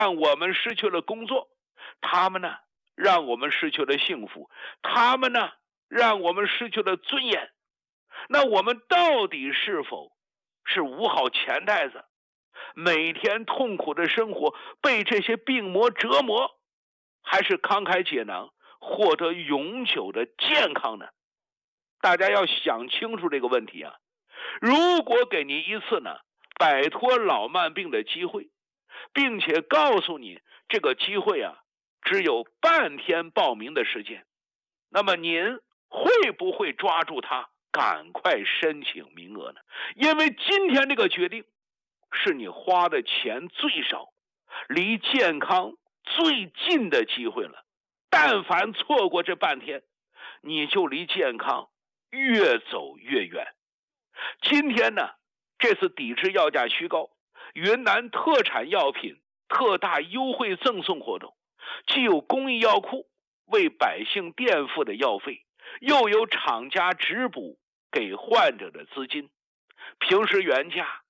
让我们失去了工作，他们呢，让我们失去了幸福，他们呢，让我们失去了尊严。那我们到底是否是捂好钱袋子，每天痛苦的生活，被这些病魔折磨，还是慷慨解囊，获得永久的健康呢？大家要想清楚这个问题啊！如果给你一次呢，摆脱老慢病的机会，并且告诉你这个机会啊，只有半天报名的时间，那么您会不会抓住它，赶快申请名额呢？因为今天这个决定是你花的钱最少，离健康最近的机会了。但凡错过这半天，你就离健康越走越远。今天呢，这次抵制药价虚高，云南特产药品特大优惠赠送活动，既有公益药库为百姓垫付的药费，又有厂家直补给患者的资金。平时原价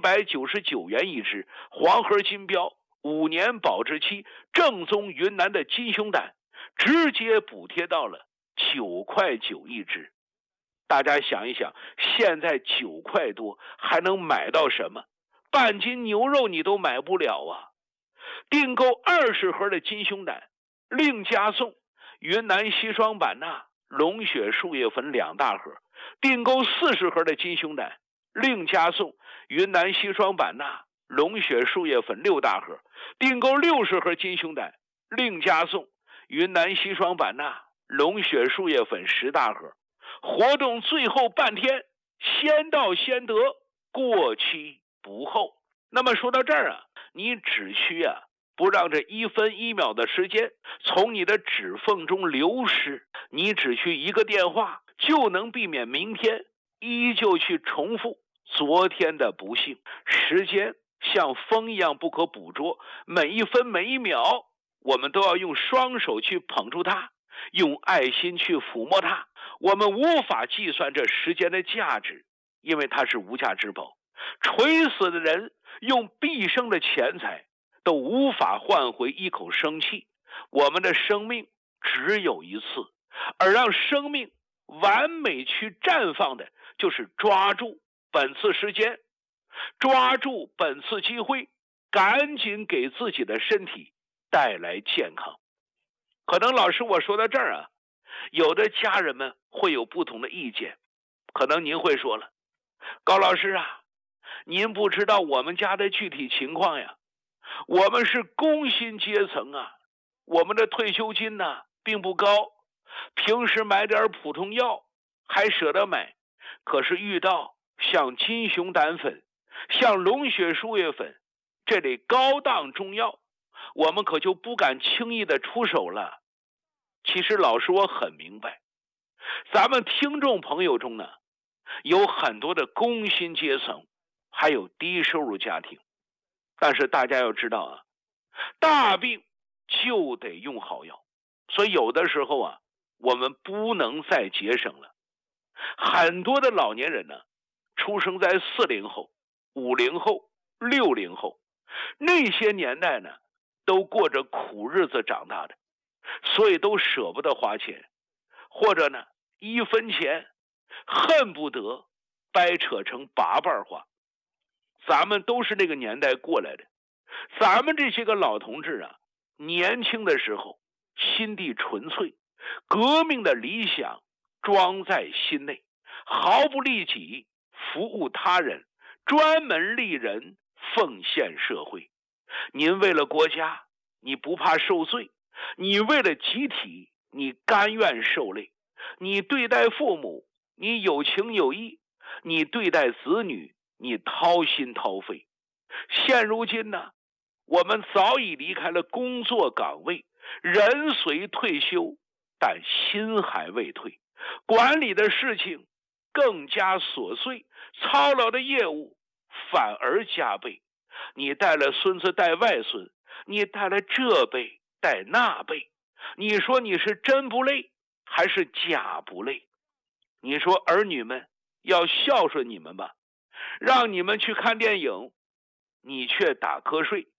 199元一支，黄盒金标5年保质期，正宗云南的金胸胆，直接补贴到了9块9一支。大家想一想，现在9块多还能买到什么？半斤牛肉你都买不了啊！订购20盒的金胸胆，另加送云南硒霜版纳、龙血树叶粉2大盒；订购40盒的金胸胆，另加送云南硒霜版纳、龙血树叶粉6大盒；订购60盒金胸胆，另加送云南硒霜版纳、龙血树叶粉10大盒。活动最后半天，先到先得，过期不候。那么说到这儿啊，你只需不让这1分1秒的时间从你的指缝中流失，你只需一个电话，就能避免明天依旧去重复昨天的不幸。时间像风一样不可捕捉，每一分每一秒，我们都要用双手去捧住它，用爱心去抚摸它。我们无法计算这时间的价值，因为它是无价之宝。垂死的人用毕生的钱财都无法换回一口生气。我们的生命只有一次，而让生命完美去绽放的，就是抓住本次时间，抓住本次机会，赶紧给自己的身体带来健康。可能老师我说到这儿啊，有的家人们会有不同的意见。可能您会说了，高老师啊，您不知道我们家的具体情况呀，我们是工薪阶层啊，我们的退休金呢并不高，平时买点普通药还舍得买，可是遇到像金熊胆粉、像龙血树叶粉这类高档中药，我们可就不敢轻易的出手了。其实老师我很明白，咱们听众朋友中呢，有很多的工薪阶层，还有低收入家庭。但是大家要知道啊，大病就得用好药，所以有的时候啊，我们不能再节省了。很多的老年人呢，出生在40后、50后、60后，那些年代呢，都过着苦日子长大的，所以都舍不得花钱，或者呢1分钱恨不得掰扯成8瓣花。咱们都是那个年代过来的，咱们这些个老同志啊，年轻的时候心地纯粹，革命的理想装在心内，毫不利己，服务他人，专门利人，奉献社会。您为了国家，你不怕受罪；你为了集体，你甘愿受累。你对待父母，你有情有义；你对待子女，你掏心掏肺。现如今呢，我们早已离开了工作岗位，人虽退休，但心还未退。管理的事情更加琐碎，操劳的业务反而加倍。你带了孙子带外孙，你带了这辈带那辈，你说你是真不累还是假不累？你说儿女们要孝顺你们吧，让你们去看电影，你却打瞌睡；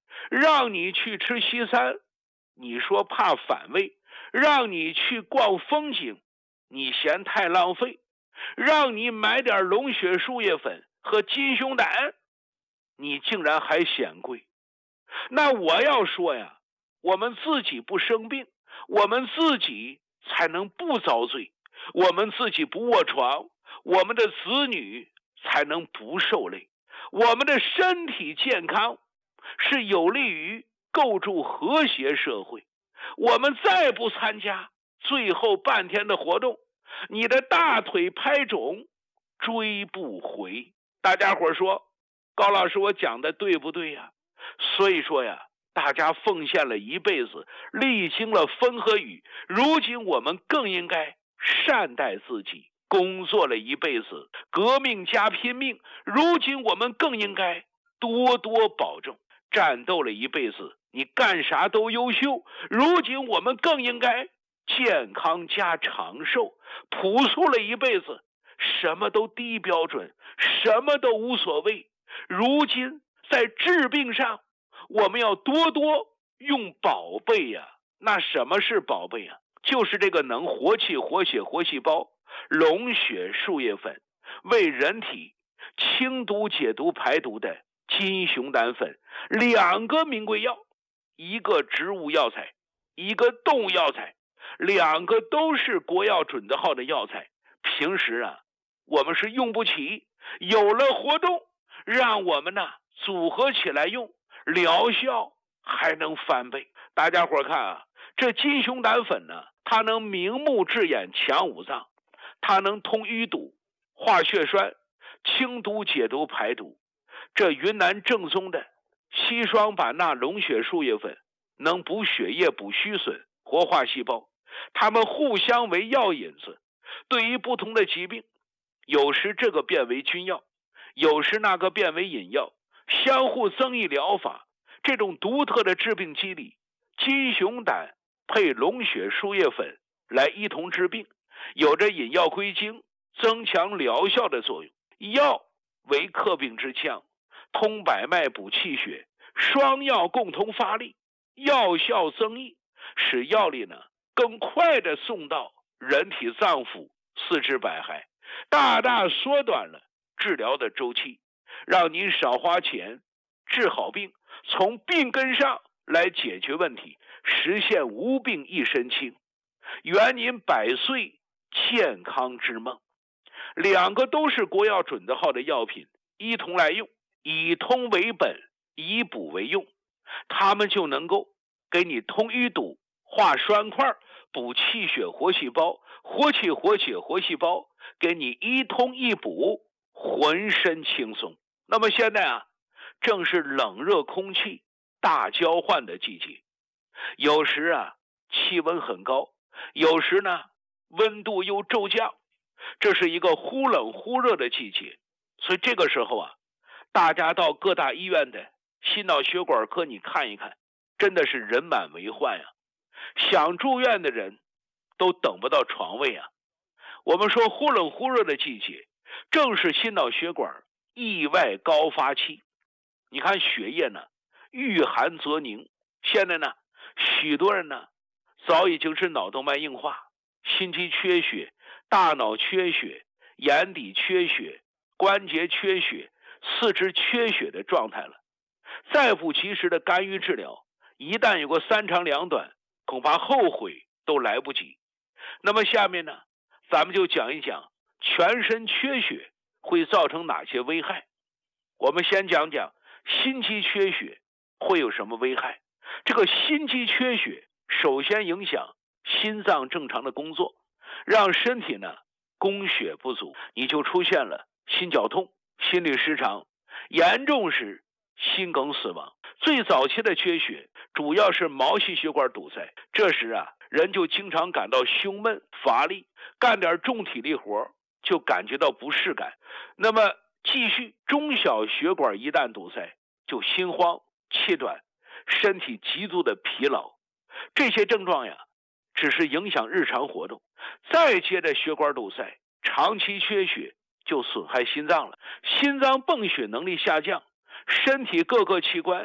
让你去吃西餐，你说怕反胃；让你去逛风景，你嫌太浪费；让你买点龙血树叶粉和金熊胆，你竟然还嫌贵。那我要说呀，我们自己不生病，我们自己才能不遭罪；我们自己不卧床，我们的子女才能不受累。我们的身体健康是有利于构筑和谐社会。我们再不参加最后半天的活动，你的大腿拍肿，追不回。大家伙说，高老师我讲的对不对呀？所以说呀，大家奉献了一辈子，历经了风和雨，如今我们更应该善待自己。工作了一辈子，革命加拼命，如今我们更应该多多保重。战斗了一辈子，你干啥都优秀，如今我们更应该健康加长寿。朴素了一辈子，什么都低标准，什么都无所谓，如今在治病上我们要多多用宝贝呀。那什么是宝贝呀？就是这个能活气活血活细胞龙血树叶粉，为人体清毒解毒排毒的金熊胆粉，两个名贵药，一个植物药材，一个动物药材，两个都是国药准字号的药材。平时啊我们是用不起，有了活动让我们呢组合起来用，疗效还能翻倍。大家伙看啊，这金熊胆粉呢，它能明目治眼强五脏，它能通淤堵化血栓，清毒解毒排毒。这云南正宗的硒霜版纳龙血树叶粉能补血液补虚损活化细胞，它们互相为药引子，对于不同的疾病，有时这个变为君药，有时那个变为引药，相互增益疗法。这种独特的治病机理，金熊胆配龙血树叶粉来一同治病，有着引药归经增强疗效的作用。药为克病之枪，通百脉补气血，双药共同发力，药效增益，使药力呢更快地送到人体脏腑四肢百骸，大大缩短了治疗的周期，让您少花钱治好病，从病根上来解决问题，实现无病一身轻，圆您100岁健康之梦。两个都是国药准字号的药品，一同来用，以通为本，以补为用，它们就能够给你通淤堵化栓块，补气血活细胞，活气活血活细胞，给你一通一补，浑身轻松。那么现在啊，正是冷热空气大交换的季节，有时啊气温很高，有时呢温度又骤降，这是一个忽冷忽热的季节。所以这个时候啊，大家到各大医院的心脑血管科你看一看，真的是人满为患呀，想住院的人都等不到床位啊。我们说忽冷忽热的季节，正是心脑血管意外高发期。你看血液呢遇寒则凝，现在呢许多人呢早已经是脑动脉硬化、心肌缺血、大脑缺血、眼底缺血、关节缺血、四肢缺血的状态了。再不及时的干预治疗，一旦有个三长两短，恐怕后悔都来不及。那么下面呢，咱们就讲一讲全身缺血会造成哪些危害。我们先讲讲心肌缺血会有什么危害。这个心肌缺血首先影响心脏正常的工作，让身体呢供血不足，你就出现了心绞痛、心律失常，严重时心梗死亡。最早期的缺血主要是毛细血管堵塞，这时啊人就经常感到胸闷乏力，干点重体力活就感觉到不适感。那么继续中小血管一旦堵塞，就心慌气短，身体极度的疲劳。这些症状呀只是影响日常活动，再接着血管堵塞，长期缺血就损害心脏了，心脏泵血能力下降，身体各个器官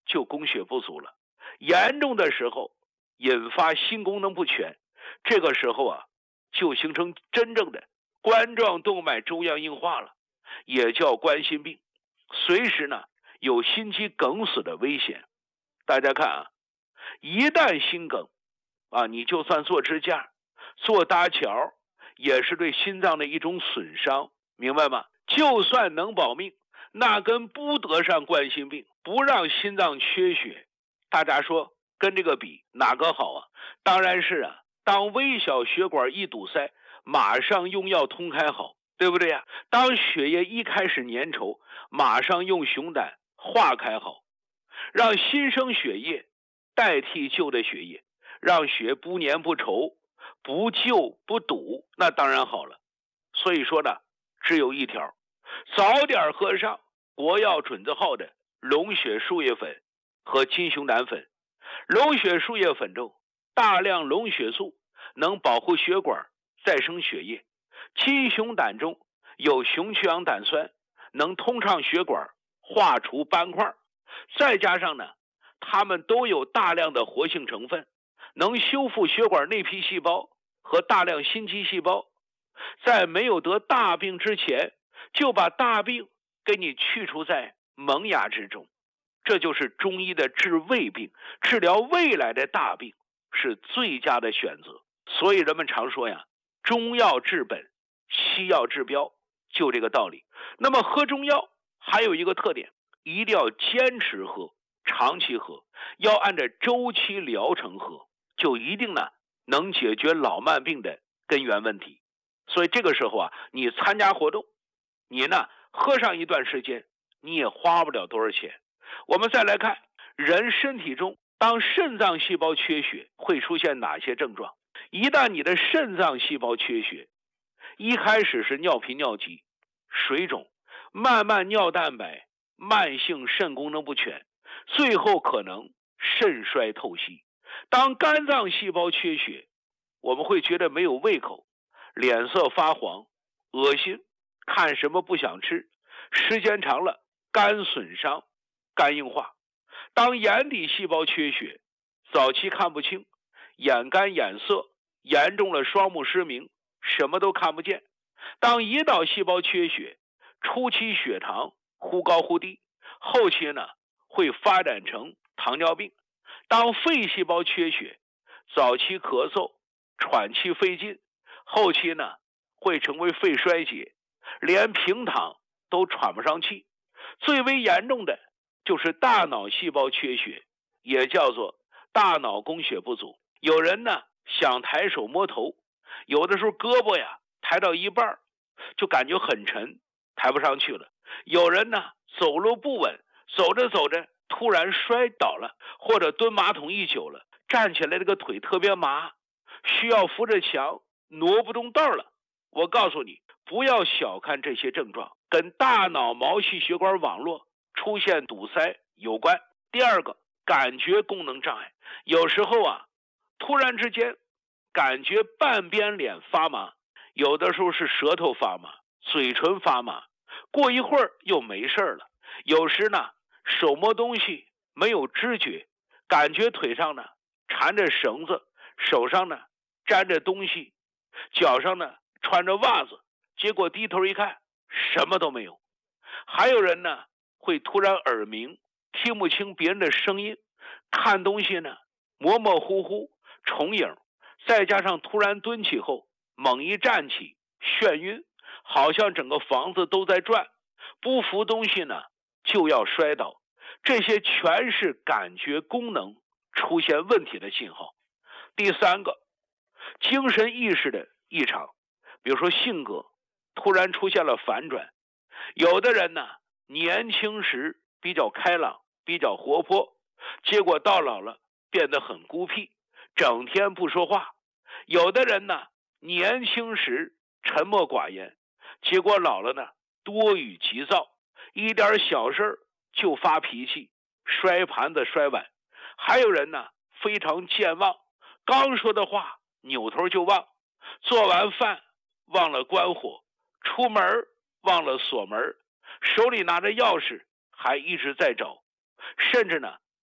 就供血不足了，严重的时候引发心功能不全，这个时候啊就形成真正的冠状动脉粥样硬化了，也叫冠心病，随时呢有心肌梗死的危险。大家看啊，一旦心梗啊，你就算做支架、做搭桥，也是对心脏的一种损伤，明白吗？就算能保命，那跟不得上冠心病，不让心脏缺血，大家说跟这个比哪个好啊？当然是啊，当微小血管一堵塞，马上用药通开好，对不对呀？当血液一开始粘稠，马上用熊胆化开好，让新生血液代替旧的血液，让血不粘不稠，不旧不堵，那当然好了。所以说呢，只有一条，早点喝上国药准字号的龙血树叶粉和金熊胆粉。龙血树叶粉中大量龙血素能保护血管再生血液，金熊胆中有熊曲氧胆酸，能通畅血管，化除斑块，再加上呢，它们都有大量的活性成分，能修复血管内皮细胞和大量心肌细胞，在没有得大病之前，就把大病给你去除在萌芽之中。这就是中医的治未病，治疗未来的大病是最佳的选择。所以人们常说呀，中药治本，西药治标，就这个道理。那么喝中药还有一个特点，一定要坚持喝，长期喝，要按照周期疗程喝，就一定呢能解决老慢病的根源问题。所以这个时候啊，你参加活动，你呢喝上一段时间，你也花不了多少钱。我们再来看人身体中，当肾脏细胞缺血会出现哪些症状？一旦你的肾脏细胞缺血，一开始是尿频尿急、水肿，慢慢尿蛋白，慢性肾功能不全，最后可能肾衰透析。当肝脏细胞缺血，我们会觉得没有胃口，脸色发黄、恶心，看什么不想吃，时间长了肝损伤、肝硬化。当眼底细胞缺血，早期看不清，眼干眼涩，严重了双目失明，什么都看不见。当胰岛细胞缺血，初期血糖忽高忽低，后期呢会发展成糖尿病。当肺细胞缺血，早期咳嗽、喘气费劲，后期呢会成为肺衰竭，连平躺都喘不上气。最为严重的就是大脑细胞缺血，也叫做大脑供血不足。有人呢想抬手摸头，有的时候胳膊呀抬到一半就感觉很沉，抬不上去了。有人呢走路不稳，走着走着突然摔倒了，或者蹲马桶一久了，站起来这个腿特别麻，需要扶着墙，挪不动道了。我告诉你，不要小看这些症状，跟大脑毛细血管网络出现堵塞有关。第二个，感觉功能障碍，有时候啊突然之间感觉半边脸发麻，有的时候是舌头发麻，嘴唇发麻，过一会儿又没事了。有时呢手摸东西没有知觉，感觉腿上呢缠着绳子，手上呢沾着东西，脚上呢穿着袜子，结果低头一看什么都没有。还有人呢会突然耳鸣，听不清别人的声音，看东西呢模模糊糊，重影，再加上突然蹲起后猛一站起，眩晕，好像整个房子都在转，不扶东西呢就要摔倒。这些全是感觉功能出现问题的信号。第三个，精神意识的异常，比如说性格突然出现了反转。有的人呢年轻时比较开朗，比较活泼，结果到老了变得很孤僻，整天不说话。有的人呢年轻时沉默寡言，结果老了呢多语急躁，一点小事就发脾气，摔盘子摔碗。还有人呢非常健忘，刚说的话扭头就忘，做完饭忘了关火，出门忘了锁门，手里拿着钥匙还一直在找，甚至呢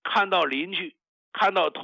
看到邻居，看到